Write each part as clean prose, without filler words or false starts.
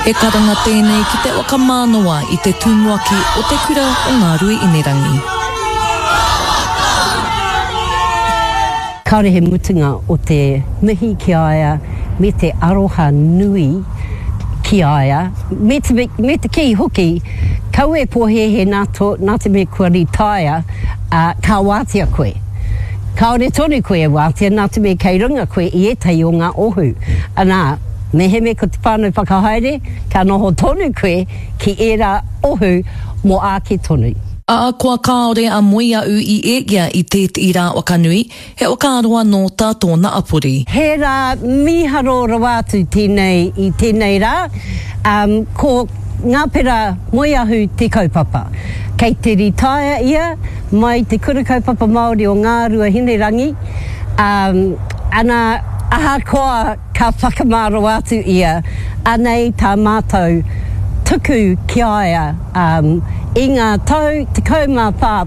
E karanga tēnei ki te wakamānoa I te tūmuaki o te kura o ngā rue Inerangi. Kaore he mutunga o te mihi ki aia, me te aroha nui ki aia, me te ki hoki, kau e pohe he nā te me kua ritaia, ka wātia koe. Kaore tonu koe e wātia, nā te me kei runga koe I etai o ngā ohu. Anā, me he me ko te whānau whakahaere, ka noho tonu koe ki era ohu mo ake tonu. Kua kaore a moia u I egia I tēti rā wakanui, he wakaroa no tātou na apuri. He rā miharo rawatu tēnei I tēnei rā, ko ngā pera moiahu te kaupapa. Kei te ritaia ia, mai te kura kaupapa Māori o ngā rua Inerangi, ana ahakoa ka whakamaro atu ia, anei tā mātou tuku ki aia, I ngā tau te kaumā pā.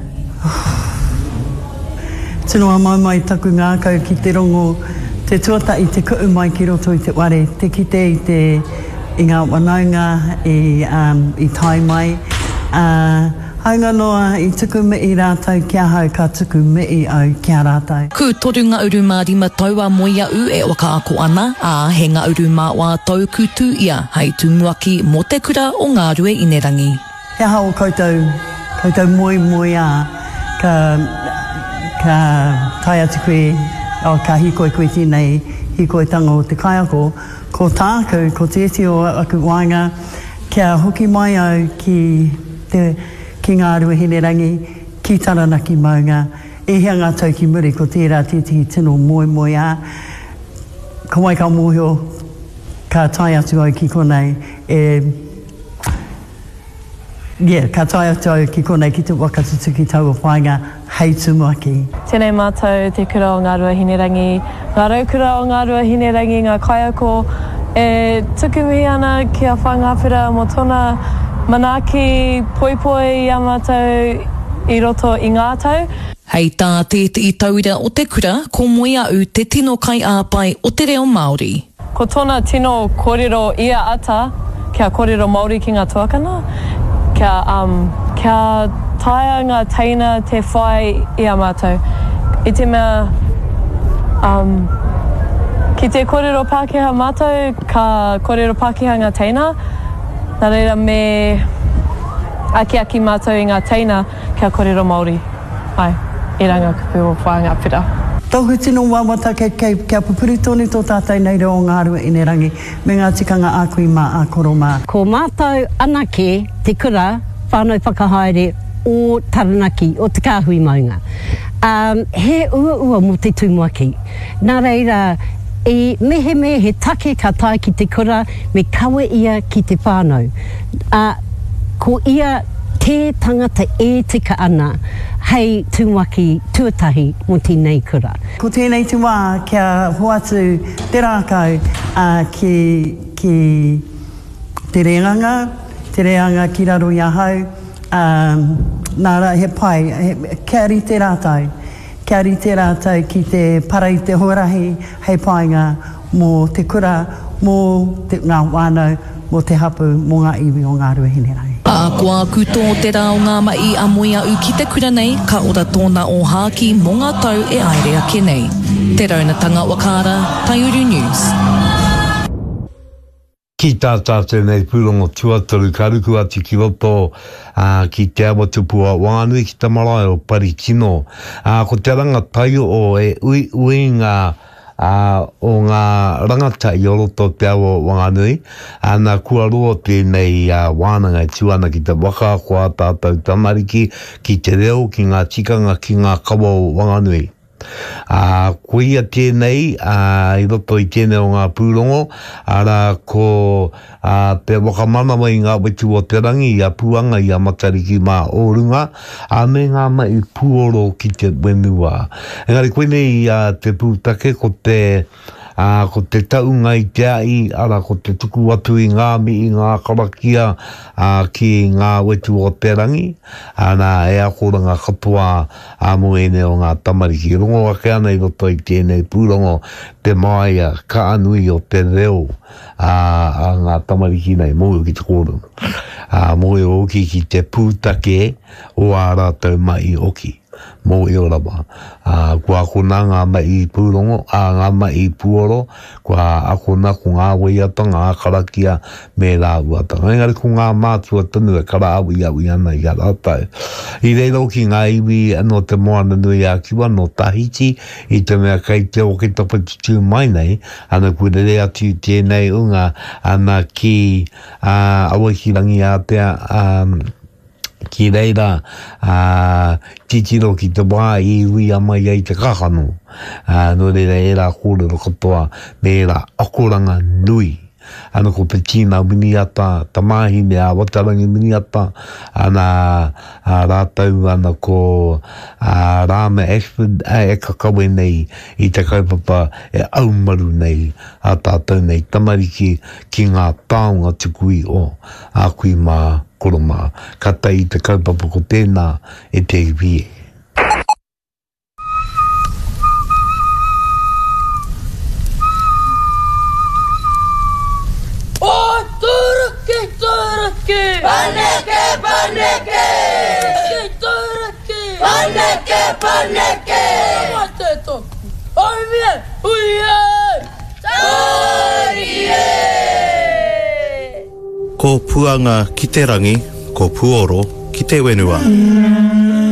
Tino mai taku ngā kau ki te rongo, te tuata I te kuu mai ki roto I te ware, te kite I ngā wanaunga I tai mai. Haunga noa I tuku mei rātou kia hau, ka tuku mei au kia rātou. Ku toru ngā uru mā rima taua moia u e waka ako ana, he ngā uru mā wā tau kutu ia, hei tūmuaki mo te kura o ngā rue Inerangi. He hao koutou moi ka tai atu koe, ka hikoi koe tēnei, hikoi tanga o te kaiako, ko tāku, ko te eti o aku wainga, kia hoki mai au ki ngā rua Inerangi, ki taranaki maunga, e hea ngā tau ki muri, ko tērā tētihi tino moi a, ko mai ka mōhio, ka tai atu au ki konei, ka tai atu au ki konei ki te wakatutu ki tau o whainga hei tumuaki. Tēnei mātou te kura o ngā rua Inerangi, ngā raukura o ngā rua Inerangi, ngā kaiako, e tukumihi ana kia whangāwhira mo tōna manaaki poipoi a mātou I roto I ngā tau. Hei tā tēti I tauira o te kura, ko moia u te tino kai āpai o te reo Māori. Ko tōna tino kōrero ia ata, kia kōrero Māori ki ngā tuakana, kia taia ngā teina te whai I a mātou. I te mea, ki te kōrero Pākehā mātou, ka kōrero Pākehā ngā teina, nā reira me aki mātou I ngā teina, kia kōrero Māori. Ai, I ranga kupu o whaanga whira. Tohu tino wawata kia pupuri tōni tō tātai nei reo o ngā rua Inerangi, me ngā tikanga ākui mā ākoro mā. Ko mātou anake te kura whānau whakahaere o Taranaki, o te kāhui maunga. He ua mo te tūmuaki. Nā reira, I mehe he take ka tai ki te kura, me kawe ia ki te whānau. Ko ia te tangata e tika ana, hei tūmuaki tuatahi mo tēnei kura. Ko tēnei te wā kia hoatu te rākau ki te reanga ki raro I a hau, nāra he pai, kia ri te rātau ki te parai te horahi, hei painga mō te kura, mō ngā wānau, mō te hapu, mō ngā iwi o ngā rua Inerangi. Kua kuto te rā o ngā mai a moia u ki te kura nei, ka ora tōna o hāki mō ngā tau e airea ke nei. Te raunatanga Wakara, Taiuru News. Ki tātātou nei pūrongo tuataru karuku atu ki roto ki te awa tupua wānui ki te marae o Parikino. Ko te rangatai o e uinga o ngā rangata I o roto te awa wānui. Nā kua roa tēnei wānanga I tuana ki te waka kua tātou tamariki, ki te reo, ki ngā tikanga, ki ngā kawa o wānui. Ko ia tēnei, I roto I tēnei o ngā pūrongo, ara ko te wakamana mai ngā wetu o te rangi I a puanga I a matariki mā ōrunga, me ngā mai pūoro ki te wenua. Engari koe nei te pūtake ko te ko te taunga I te ai, ara ko te tuku atu I ngā mi I ngā karakia ki ngā wetu o te rangi, ana e akoranga katoa mo ene o ngā tamariki. Rongo ake ana I roto I tēnei pūrongo te maia ka anui o te reo a ngā tamariki nei, mō ki te kōrunga. Mō e oki ki te pūtake o a rātau mai oki. Mō e o rawa. Kua kona ngā mai pūrongo, ngā mai puoro, kua akona ko ngā waiata, ngā karakia me rā uata. Engari ko ngā mātua tanu e kara awi ana I a rātau. I reiro ki ngā iwi anō te moana nui a kiwa no Tahiti, I te mea kei te o ke tapatitu mai nei, ana kua re atu tēnei unga ana ki awahirangi a tea ki reira titiro ki te wā I ui amai ai te kakano. No reira e rā kōrero katoa me rā akoranga nui. Ana ko te tīna miniata, ta mahine a watarangi miniata, ana rātau ana ko Rama Ashford e kakawe nei I te kaupapa e aumaru nei a tātou nei tamariki ki ngā taonga tukui o a kui mā koroma. Ka tai te kaupapa ko tēnā e te iwie. Paneke, paneke! Paneke, paneke! Mate toku! Oimie! Uie! Tarie! Ko puanga ki te rangi, ko puoro ki te wenua.